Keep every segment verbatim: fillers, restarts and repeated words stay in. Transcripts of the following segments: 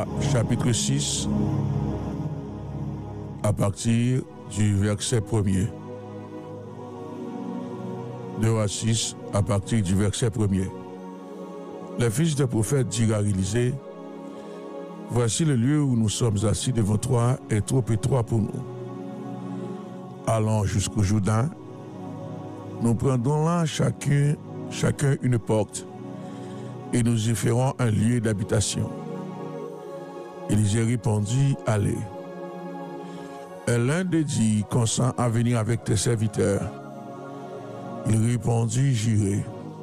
Rois chapitre six à partir du verset premier. deux Rois six à partir du verset premier. Les fils des prophètes dirent à Élisée: voici le lieu où nous sommes assis devant toi est trop étroit pour nous. Allons jusqu'au Jourdain, nous prendrons là chacun, chacun une porte et nous y ferons un lieu d'habitation. Élisée répondit: allez. Et l'un d'eux dit: consent à venir avec tes serviteurs. Il répondit: j'irai.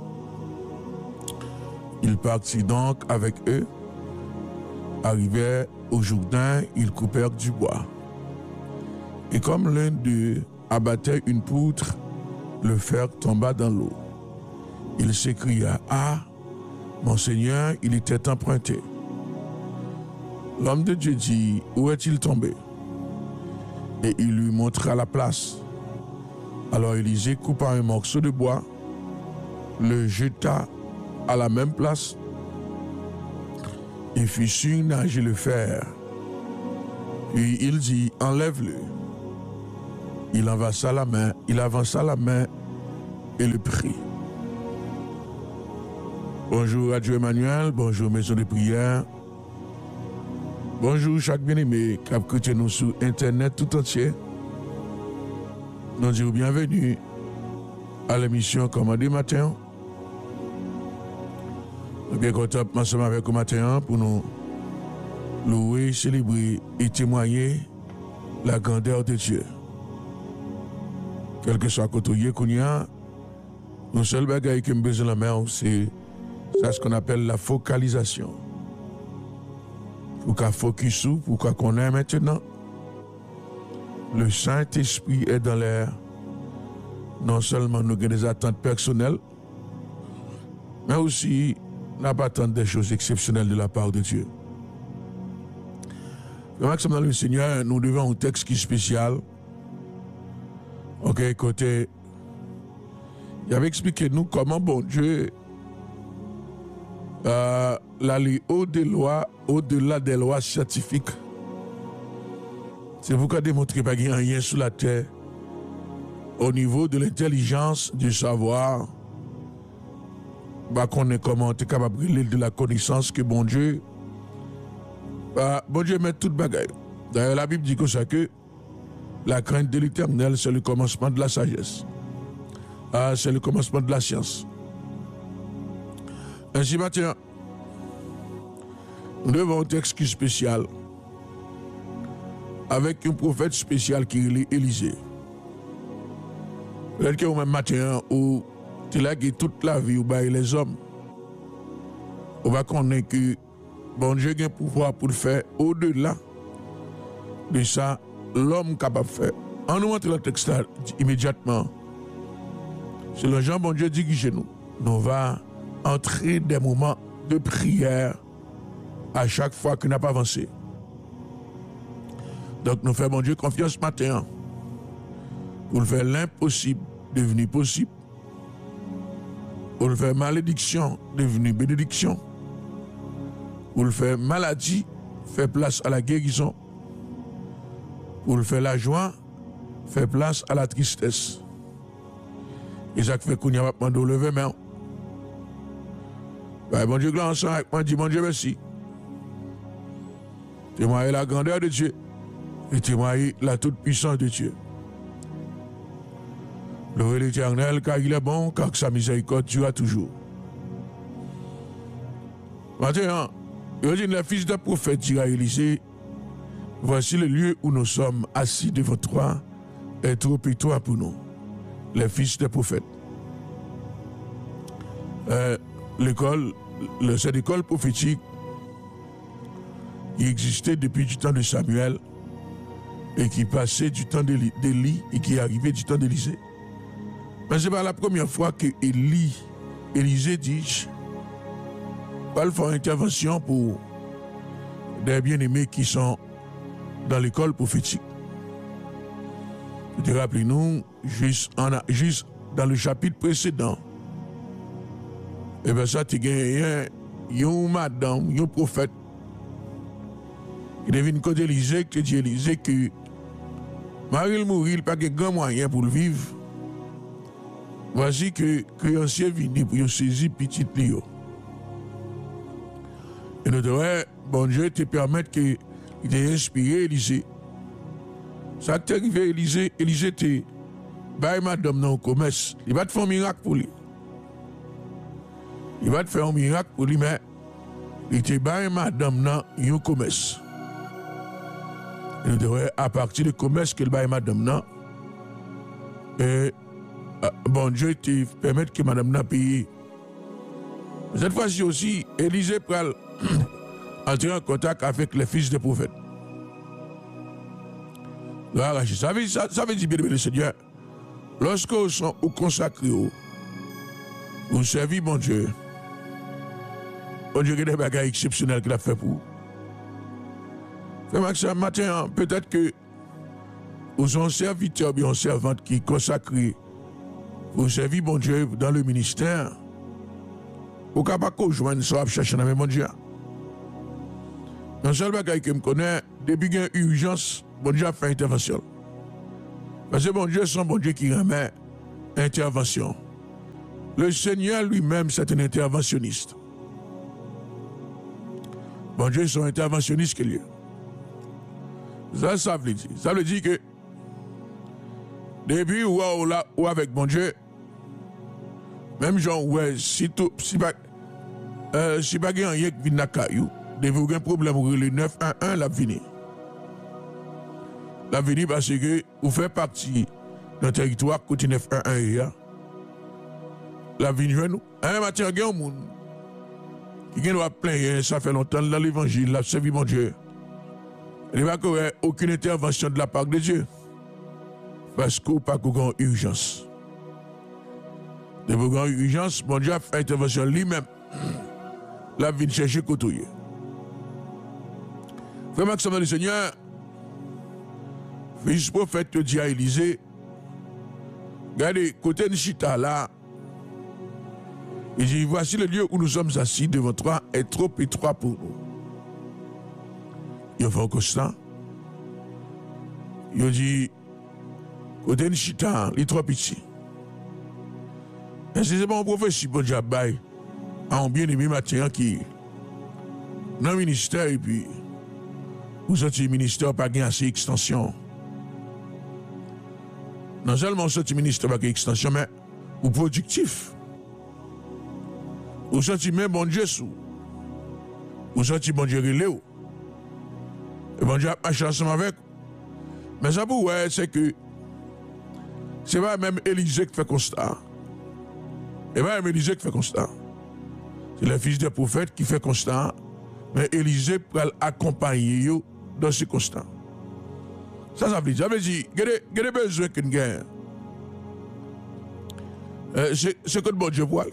Il partit donc avec eux. Arrivés au Jourdain, ils coupèrent du bois. Et comme l'un d'eux abattait une poutre, le fer tomba dans l'eau. Il s'écria: ah, mon Seigneur, il était emprunté. L'homme de Dieu dit: où est-il tombé? Et il lui montra la place. Alors Élisée coupa un morceau de bois, le jeta à la même place et fit surnager le fer. Puis il dit: enlève-le. Il avança la main, il avança la main et le prit. Bonjour Radio Emmanuel, bonjour Maison de prière. Bonjour chaque bien-aimé qui a écouté nous sur Internet tout entier. Nous disons bienvenue à l'émission Commandé Matin. Nous sommes bien contents ensemble avec vous matin pour nous louer, célébrer et témoigner la grandeur de Dieu. Quel que soit côté qu'on y a, le seul bagage que nous avons besoin de la main, c'est ce qu'on appelle la focalisation. Pour qu'on focus sur, pour qu'on connaisse maintenant, le Saint-Esprit est dans l'air. Non seulement nous avons des attentes personnelles, mais aussi nous attendons des choses exceptionnelles de la part de Dieu. Maxime dans le Seigneur, nous devons un texte qui est spécial. Ok, côté, il avait expliqué nous comment bon Dieu euh, l'aller au-delà, au-delà des lois scientifiques. C'est pourquoi démontrer pas qu'il n'y a rien sur la terre au niveau de l'intelligence, du savoir, bah qu'on est comment on est capable de la connaissance que bon Dieu, bah, bon Dieu met toute bagaille. D'ailleurs la Bible dit que ça que la crainte de l'Éternel, c'est le commencement de la sagesse. Ah, c'est le commencement de la science. Ainsi, maintenant, nous devons un texte qui est spécial avec un prophète spécial qui est Élisée. Peut-être que même matin, où tu l'as dit toute la vie, où les hommes, on va connaître que bon Dieu a un pouvoir pour le faire au-delà de ça. L'homme capable de faire. En nous montrant le texte là, immédiatement, c'est le Jean bon Dieu dit que chez nous, nous va entrer des moments de prière à chaque fois qu'on n'a pas avancé. Donc nous faisons bon Dieu confiance matin pour le faire l'impossible devenir possible, pour le faire malédiction devenir bénédiction, pour le faire maladie faire place à la guérison, pour le faire la joie, faire place à la tristesse. Et ça fait qu'on y a pas de lever main. Ben, bon Dieu, gloire ensemble avec moi, dis bon Dieu merci. Témoigner la grandeur de Dieu et témoigner la toute puissance de Dieu. Louez l'Éternel car il est bon, car sa miséricorde durera toujours. Maintenant, il dit le fils d'un prophète dira à Élisée: voici le lieu où nous sommes assis devant toi est trop étroit pour nous, les fils des prophètes. Euh, l'école, le, cette école prophétique qui existait depuis du temps de Samuel et qui passait du temps d'Élie et qui est arrivé du temps d'Élisée. Mais ce n'est pas la première fois que Élie, Élisée dit: pas le faire intervention pour des bien-aimés qui sont dans l'école prophétique. Vous te rappelez-nous, juste, juste dans le chapitre précédent, et bien ça, tu gagnes un madame, un prophète, Il devine côté Élysée, que dit Élysée que Marie mourit, il n'a pas de grand moyen pour le vivre. Voici que créancier vini pour saisir petit Lio. Et nous devons, bon Dieu, te permettre qu'il t'ait inspiré Élysée. Ça t'est arrivé, Élysée, Élysée t'est bah madame dans le commerce. Il va te faire un miracle pour lui. Il va te faire un miracle pour lui, mais il te bah madame dans le commerce. Et nous devons, à partir du commerce qu'il bah madame dans, et bon Dieu te permet que madame n'a payé. Cette fois-ci aussi, Élysée pral entrer en contact avec les fils des prophètes. Ça veut, ça, ça veut dire, bien aimé le Seigneur, lorsque vous sont consacrés, vous servez mon Dieu. Bon Dieu, il y a des bagages exceptionnels qu'il a fait pour vous. Frère Maxime, matin, peut-être que vous sont serviteurs, bien servantes qui consacrés, vous servez mon Dieu dans le ministère. Vous n'avez pas rejoindre ça, chercher dans mon Dieu. Un seul bagage que je connais, depuis qu'il y a une urgence, bon Dieu a fait intervention. Parce que bon Dieu, c'est un bon Dieu qui remet intervention. Le Seigneur lui-même, c'est un interventionniste. Bon Dieu, c'est un interventionniste qu'il est. Ça, ça veut dire. Ça veut dire que depuis ou, ou, ou avec bon Dieu, même genre, ouais, si tout, si pas, euh, si pas rien qui vient à Caillou, depuis aucun problème, ou le neuf un un, la vini. La vini parce que vous faites partie d'un territoire côté neuf un un et là. La vini, nous. Un matin, il y a un monde qui doit plein, ça fait longtemps dans l'évangile, la servi mon Dieu. Il n'y a aucune intervention de la part de Dieu. Parce qu'il n'y a pas de urgence. De vos grandes urgences, mon Dieu a fait intervention lui-même. La vie de chercher côtoyer. Frère Maxime le Seigneur, fils prophète te dit à Élysée, regardez, côté de Chita là, il dit, voici le lieu où nous sommes assis devant toi est trop étroit pour nous. Il fait un constat. Il dit, côté de Chita, il est trop petit. Et c'est bon prophétie, bon Dieu, un bien-aimé matin qui, dans le ministère, et puis, vous êtes le ministère, pas gain assez extension. Non seulement ce ministère, pas gain extension, mais vous productif. Vous sentez même bon Dieu sous. Vous sentez bon Dieu relais. Et bon Dieu a marché ensemble avec. Mais ça pour ouais, c'est que c'est pas même Élysée qui fait constat. Et pas même Élysée qui fait constat. C'est le fils des prophètes qui fait constat. Mais Élysée peut accompagner eux dans ce constat. Ça, ça veut dire, ça veut dire, il y a des besoins qu'une guerre. C'est que le bon Dieu voit.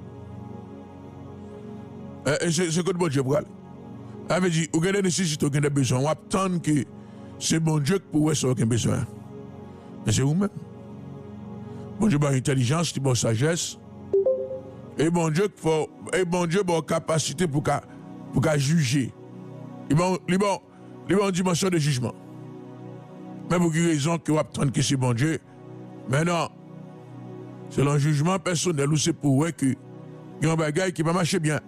C'est que le bon Dieu voit. Ça veut dire, il y a des nécessités, il y a des besoins. On attend que c'est bon Dieu qui pourrait avoir aucun besoin. Mais c'est vous-même. Bon Dieu a une intelligence, il a une sagesse. Et bon Dieu a une capacité pour pour juger. Il a une dimension de jugement. Mais pour quelle raison que vous attendez que c'est bon Dieu. Mais non. C'est le jugement personnel ou c'est pour vous que il y a un bagage qui ne va pas marcher bien.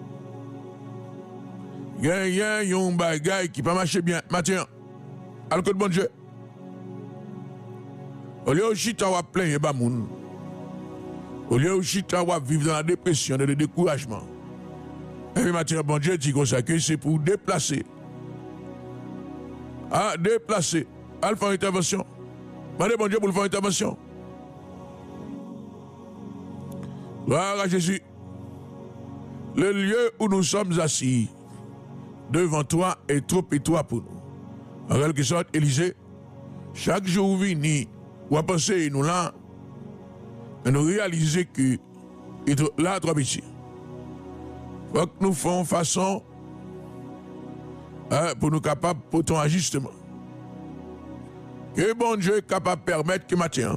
Il y a un bagage qui ne va pas marcher bien. Maintenant, alors que bon Dieu. Au lieu où chita va plein et ba moun. Au lieu où chita va vivre dans la dépression, dans le découragement. Et puis maintenant, bon Dieu dit comme ça que c'est pour déplacer. Ah, déplacer. À faire une intervention. Demandez bon Dieu pour faire une intervention. Gloire à Jésus. Le lieu où nous sommes assis devant toi est trop étroit pour nous. En quelque sorte, Élysée, chaque jour vini, ou à penser nous là, mais nous réaliser que là, trop petit. Faut que nous fassions façon hein, pour nous capables pour ton ajustement. Que bon Dieu est capable de permettre que matin,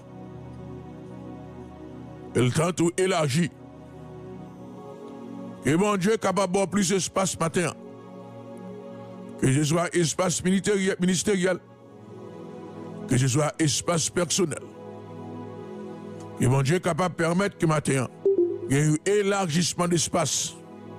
le temps tout élargi. Que bon Dieu est capable de plus d'espace matin. que ce soit espace ministériel, ministériel, que ce soit espace personnel. Que mon Dieu est capable de permettre que matin, il y ait un élargissement d'espace.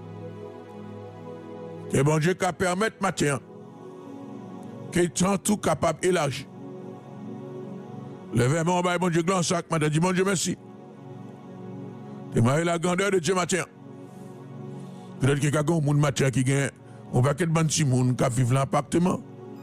Que mon Dieu est capable de permettre matin, qu'il soit tout capable d'élargir. Levez-moi, mon Dieu, glance à matin, dis mon Dieu merci. Témoignez la grandeur de Dieu matin. Peut-être qu'il y a un monde matin qui gagne un paquet de petits monde qui vivent dans l'appartement.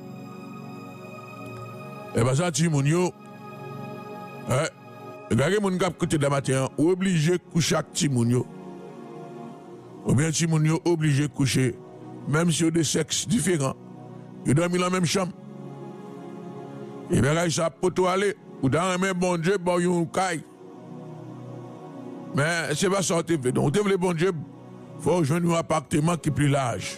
Et bien ça, petit monde, yo, regardez les gens qui côté de matin, obligé de coucher avec petit monde. Ou bien petit monde obligé de coucher, même si ils ont des sexes différents. Ils dorment dans la même chambre. Et bien là, ils savent pas aller. Ou dans un même bon Dieu, bon, ils ont une caille. Mais c'est pas ça que tu veux. Donc, tu veux le bon Dieu, il faut rejoindre un appartement qui est plus large.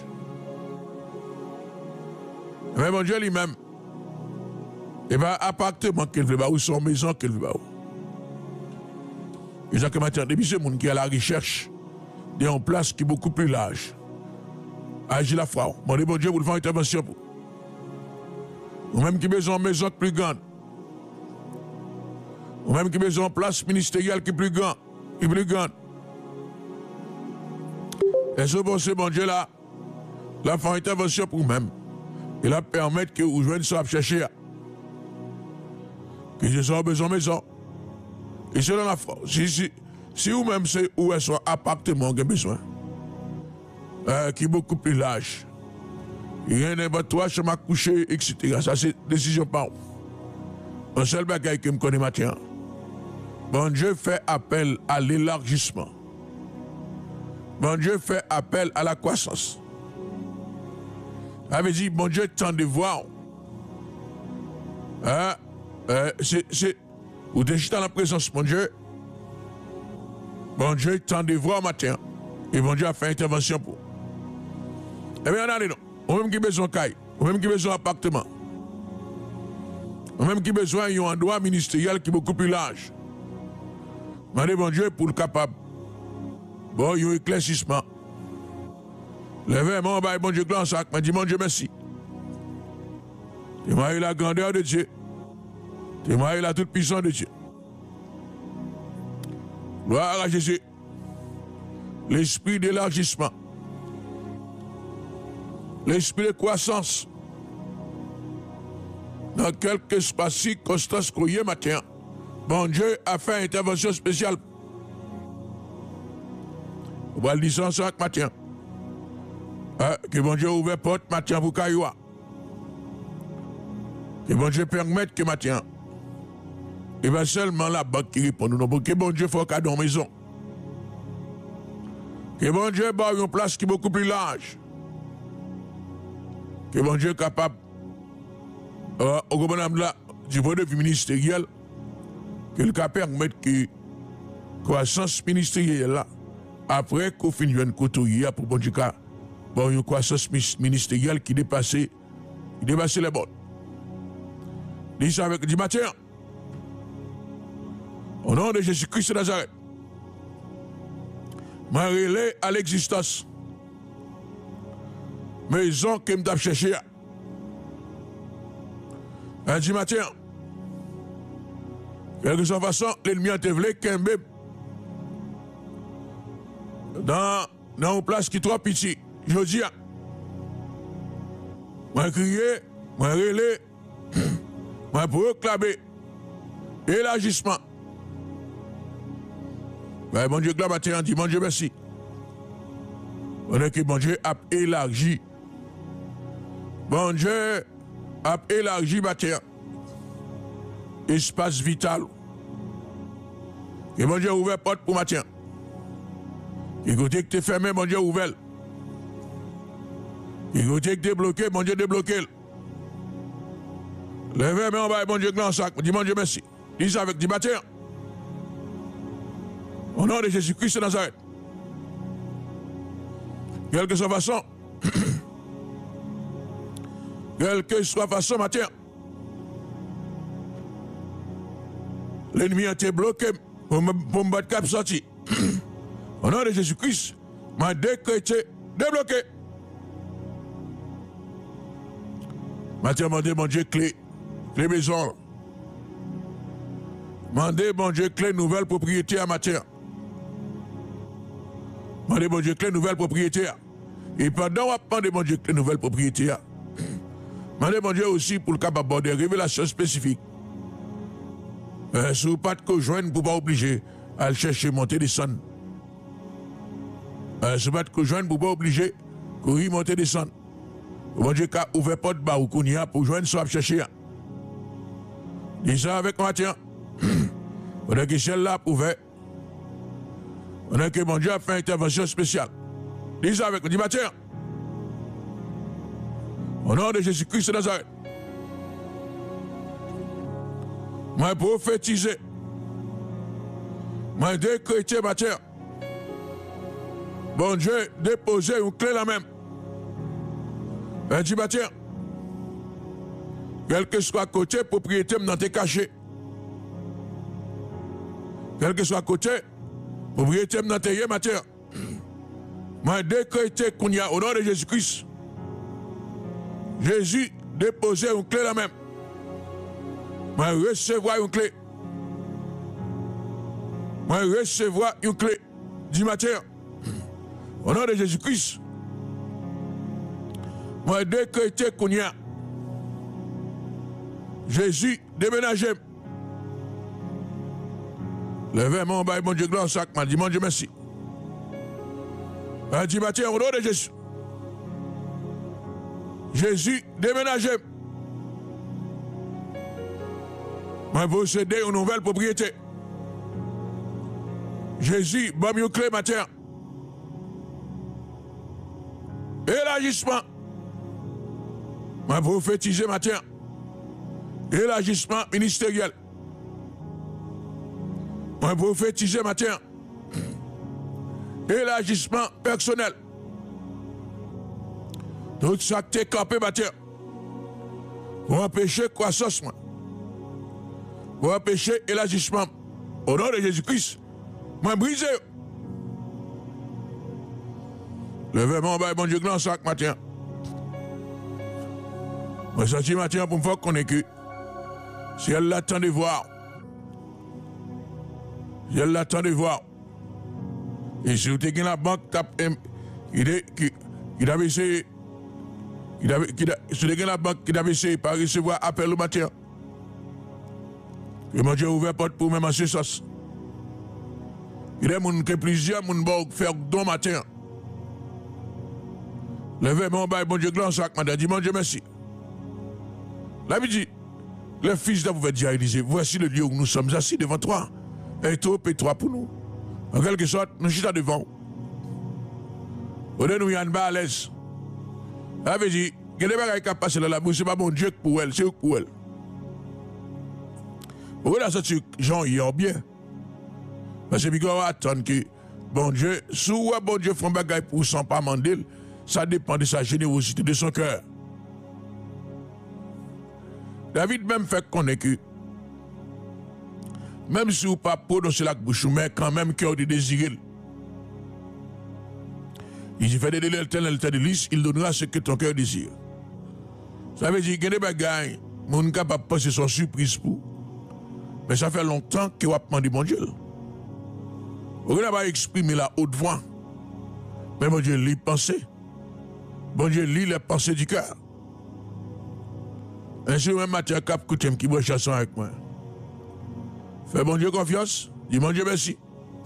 Mais bon Dieu lui-même, il va appartement qu'il veut, ou son maison qu'il veut. Et ça que maintenant, depuis ce monde qui est à la recherche d'une place qui est beaucoup plus large. Agis la foi. Mon bon Dieu, vous le faire intervention pour. Ou même qui a besoin d'une maison plus grande. Ou même qui a besoin d'une place ministérielle qui est plus grande. Qui est plus grande. Et ce bon, bon Dieu là, la faire intervention pour vous-même. Et la permettre que vous joignez ça à chercher. Que je sois besoin de maison. Et c'est dans la foi. Si, si, si vous-même c'est où est son appartement que vous avez besoin, euh, qui est beaucoup plus large. Il y a un toi, je m'ai couché, et cetera. Ça, c'est décision par vous. Un seul bagage que je me connais maintenant. Bon Dieu fait appel à l'élargissement. Bon Dieu fait appel à la croissance. Ça veut dire, bon Dieu tente de voir. Hein? Euh, c'est. Vous êtes juste dans la présence, mon Dieu. Bon Dieu tente de voir matin. Et bon Dieu a fait intervention pour. Eh bien, regardez-nous. On même qui a besoin de caille. On même qui a besoin d'appartement. On même qui a besoin d'un endroit ministériel qui est beaucoup plus large. Demandez bon Dieu pour le capable. Bon, il y a un éclaircissement. Levez-moi, bon Dieu, glance à dit mon Dieu, merci. Témoignez la grandeur de Dieu. Témoignez la toute puissance de Dieu. Gloire à Jésus. L'esprit d'élargissement. L'esprit de croissance. Dans quelque espace circonstance qu'on y est matin, bon Dieu a fait une intervention spéciale. On va le dire ça chaque matin. Euh, que bon Dieu ouvre porte matin pour Kayoua. Que bon Dieu permette que matin, il va seulement la banque qui répond. Non, que bon Dieu faut cadeau en maison. Que bon Dieu ait une place qui est beaucoup plus large. Que bon Dieu est capable, euh, au gouvernement là, du point de vue ministériel, que le cas permette que la croissance ministérielle là, après qu'on finisse une couturière pour bon Dieu, bon, une croissance ministérielle qui dépasse, qui dépasse les bornes. Dis ça avec du matin. Au nom de Jésus-Christ de Nazareth, m'a relé à l'existence. Maison que je cherché. Un du matin, quelque chose façon, l'ennemi a développé qu'un bébé dans, dans une place qui est trop petite. Je dis, moi crié, moi relé, moi proclamé élargissement. Ben, mon Dieu, gloire matin, dit, mon Dieu, merci. On est que mon Dieu a élargi. Bon Dieu a élargi matin. Espace vital. Et mon Dieu a ouvert porte pour matin. Et côté que tu es fermé, mon Dieu a ouvert. Et côté que tu es bloqué, mon Dieu a débloqué. Levez mais en bas, mon Dieu, grand sac. Dis mon Dieu, merci. Dis ça avec du matin. Au nom de Jésus-Christ de Nazareth. Quelle que soit la façon, quelle que soit la façon, matin, l'ennemi a été bloqué pour me battre cap sorti. Au nom de Jésus-Christ, m'a décrété débloqué. Matin, demandez, mon Dieu, clé, clé maison. Demandez, mon Dieu, clé nouvelle propriété à matin. Demandez, mon Dieu, clé nouvelle propriété. Et pendant qu'on demandez, mon Dieu, clé nouvelle propriété, demandez, mon Dieu, aussi pour le capable d'avoir des révélations spécifiques. Euh, si vous pas de conjoindre, pour pas obliger à le chercher, monter, descendre. Euh, si vous pas de conjoindre, pour pas obliger courir, monter, descendre. Mon Dieu, qu'a ouvert porte bas ou qu'on y a pour joindre, soit chercher. Dis ça avec moi, tiens. On a que celle-là ouvert. On a que mon Dieu a fait une intervention spéciale. Dis ça avec moi. Dis, tiens. Au nom de Jésus-Christ de Nazareth. Moi, prophétiser. Moi, décréter, matin. Bon Dieu, déposer une clé la même. Un dit, tiens. Quel que soit côté, propriété, m'en t'es caché. Quel que soit côté, propriété, m'en t'es yé, matin. Moi, décréter qu'on y a au nom de Jésus-Christ. Jésus déposer une clé la même. Moi, recevoir une clé. Moi, recevoir une clé du matin. Au nom de Jésus-Christ. Moi, décréter qu'on y a. Jésus déménagé. Levez mon bail, mon Dieu, gloire, sac, m'a dit, mon Dieu, merci. Un dit, matin, au nom de Jésus. Jésus déménagé. Moi, posséder une nouvelle propriété. Jésus, bon, mieux clé, matin. Élargissement. Moi, prophétiser, matin. Élargissement ministériel. Moi, prophétiser, matin. Élargissement personnel. Tout ça qui est campé, matin. Pour empêcher croissance, moi. Pour empêcher élargissement. Au nom de Jésus-Christ, moi, brisé. Levez mon bail, mon Dieu, grand sac, matin. Moi, sorti matin pour me faire connaître que si elle l'attend de voir, si elle l'attend de voir, et si vous avez la banque, il avait essayé, il avait, si vous avez la banque qui avait essayé par recevoir appel au matin, que mon Dieu a ouvert porte pour même en ce sens. Il y a des plusieurs qui ont fait don matin. Levez mon bail, mon Dieu, grand sac, madame, dit mon Dieu, merci. La Bible dit, le fils de vous dire à Élysée, voici le lieu où nous sommes assis devant toi. Et trop et toi pour nous. En quelque sorte, nous sommes devant. Au nous y a une bas à l'aise. La Bible dit, il y a des bagages qui passent dans la bouche, ce n'est pas mon Dieu pour elle, c'est pour elle. Vous voyez, ça, Jean, il y a bien. Parce que nous devons attendre que, bon Dieu, soit bon Dieu fait un bagage pour son pas mandel, ça dépend de sa générosité, de son cœur. David même fait connaître que, même si vous ne pas prononcer la bouche, mais quand même cœur de désirer. Il fait des délais, tel tel délice, il donnera ce que ton cœur désire. Ça veut dire qu'il y a des bagailles, mon capable de penser son surprise pour. Mais ça fait longtemps que vous avez demandé mon Dieu. Vous n'avez pas exprimé la haute voix. Mais mon Dieu lit pensée. Mon Dieu lit les pensées du cœur. Ainsi, même Mathieu Cap Koutem qui boit chanson avec moi. Fais mon Dieu confiance. Dis mon Dieu merci.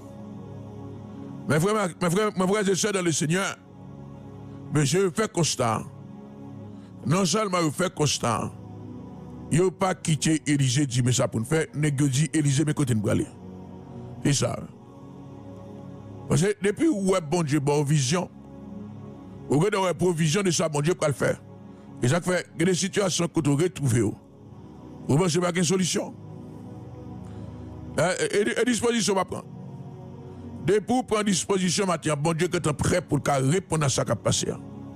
Mes frères, mes frères, mes frères et sœurs dans le Seigneur, monsieur, faites constat. Non seulement vous faites constat, il n'a pas quitté Élysée, dit, mais ça pour nous faire, négocier Élysée, mais côté de aller. C'est ça. Parce que depuis où est bon Dieu, bonne vision, vous avez une provision de ça, bon Dieu, pour le faire. Et ça fait que des situations que vous retrouvez, vous ne pensez pas qu'il y a une solution. Et, et disposition va prendre. Depuis pour prendre disposition, maintenant, bon Dieu, que tu es prêt pour répondre à ça qui a passé.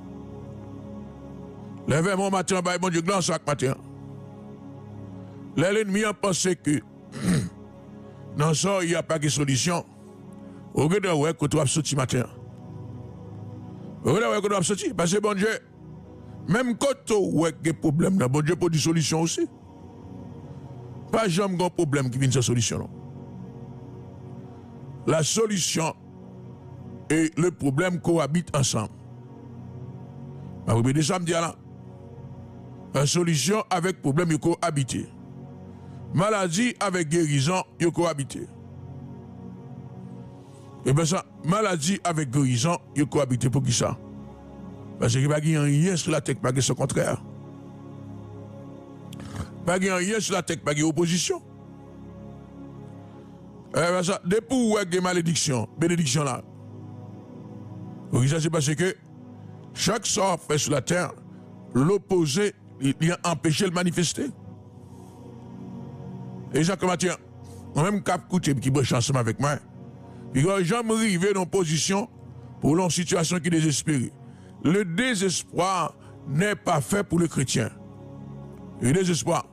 Levez mon matin, bon Dieu, grand sac matin. L'ennemi a pensé que dans ça, il n'y a pas de solution. Au lieu de voir que tu as sorti matin. Au lieu de voir que tu as sorti, parce que bon Dieu, Même quand on a des problèmes, bon Dieu pour des solutions aussi. Pas jamais un problème qui vient sans solution. Non. La solution et le problème cohabitent ensemble. Je vais répéter ça, me dire là. La solution avec problème, il cohabite. Maladie avec guérison, il cohabite. Et bien ça, maladie avec guérison, il cohabite pour qui ça? Parce qu'il n'y a pas rien sur la tête, pas de ce contraire. Pas de rien sur la tête, pas de opposition. Et bien ça, depuis où il y a des malédictions, bénédictions là. Donc ça c'est parce que chaque sort fait sur la terre, l'opposé, il a empêché de manifester. Et Jacques Mathieu, même cap coûté qui branche ensemble avec moi, il n'a jamais arrivé dans une position pour une situation qui est désespérée. Le désespoir n'est pas fait pour le chrétien. Le désespoir.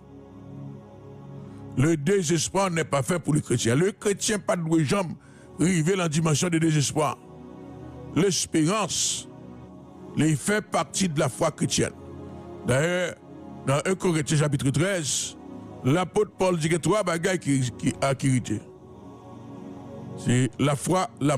Le désespoir n'est pas fait pour le chrétien. Le chrétien n'a pas de jamais arriver dans la dimension de désespoir. L'espérance, il fait partie de la foi chrétienne. D'ailleurs, dans un Corinthiens chapitre treize, l'apôtre Paul dit que trois bagailles qui, qui a hérité. C'est la foi, la